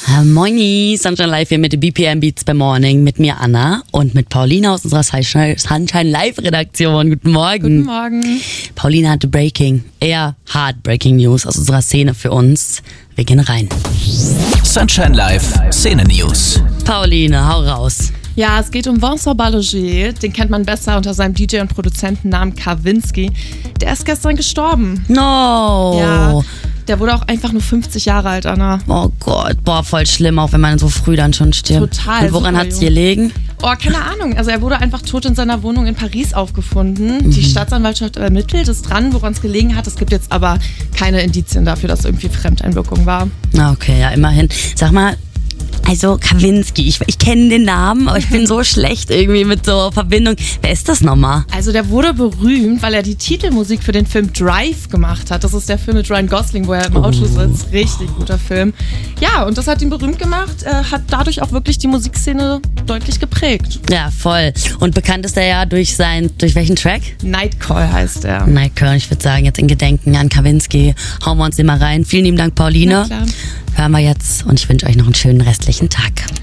Moini, Sunshine Live hier mit BPM Beats by Morning. Mit mir Anna und mit Paulina aus unserer Sunshine Live Redaktion. Guten Morgen. Guten Morgen. Paulina hatte eher Heartbreaking News aus unserer Szene für uns. Wir gehen rein. Sunshine Live Szene News. Pauline, hau raus. Ja, es geht um Vincent Balloget. Den kennt man besser unter seinem DJ- und Produzentennamen Kavinsky. Der ist gestern gestorben. No. Ja, der wurde auch einfach nur 50 Jahre alt, Anna. Oh Gott, voll schlimm, auch wenn man so früh dann schon stirbt. Total. Und woran hat es gelegen? Oh, keine Ahnung. Also er wurde einfach tot in seiner Wohnung in Paris aufgefunden. Die Staatsanwaltschaft ermittelt, ist dran, woran es gelegen hat. Es gibt jetzt aber keine Indizien dafür, dass irgendwie Fremdeinwirkung war. Okay, ja, immerhin. Sag mal, also Kavinsky, ich kenne den Namen, aber ich bin so schlecht irgendwie mit so Verbindung. Wer ist das nochmal? Also der wurde berühmt, weil er die Titelmusik für den Film Drive gemacht hat. Das ist der Film mit Ryan Gosling, wo er im Auto sitzt. Richtig guter Film. Ja, und das hat ihn berühmt gemacht, hat dadurch auch wirklich die Musikszene deutlich geprägt. Ja, voll. Und bekannt ist er ja durch welchen Track? Nightcall heißt er. Nightcall, ich würde sagen, jetzt in Gedenken an Kavinsky hauen wir uns den mal rein. Vielen lieben Dank, Pauline. Na klar. Hören wir jetzt und ich wünsche euch noch einen schönen restlichen Tag.